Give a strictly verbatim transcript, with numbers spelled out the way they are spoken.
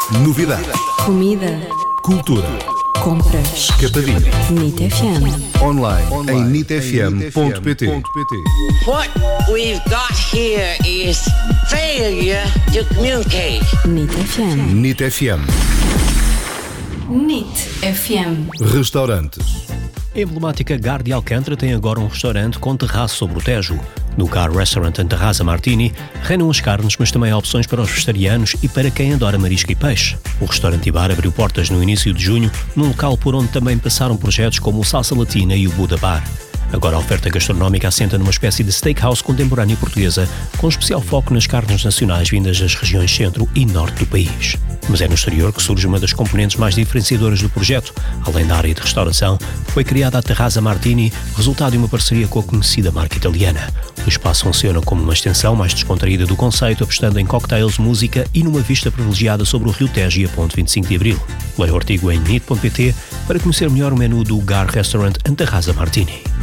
Novidade. Comida. Cultura. Compras. Escapadinha. NIT F M. Online, Online. em nit f m ponto p t. What we've got here is failure to communicate. NIT F M. NIT F M. NIT F M. Restaurantes. A emblemática Gar de Alcântara tem agora um restaurante com terraço sobre o Tejo. No Gar Restaurant and Terraza Martini reinam as carnes, mas também há opções para os vegetarianos e para quem adora marisco e peixe. O restaurante e bar abriu portas no início de junho, num local por onde também passaram projetos como o Salsa Latina e o Buda Bar. Agora a oferta gastronómica assenta numa espécie de steakhouse contemporânea portuguesa, com especial foco nas carnes nacionais vindas das regiões centro e norte do país. Mas é no exterior que surge uma das componentes mais diferenciadoras do projeto. Além da área de restauração, foi criada a Terraza Martini, resultado de uma parceria com a conhecida marca italiana. O espaço funciona como uma extensão mais descontraída do conceito, apostando em cocktails, música e numa vista privilegiada sobre o Rio Tejo e a Ponte vinte e cinco de Abril. Leia o artigo em nit ponto p t para conhecer melhor o menu do Gar Restaurant and Terraza Martini.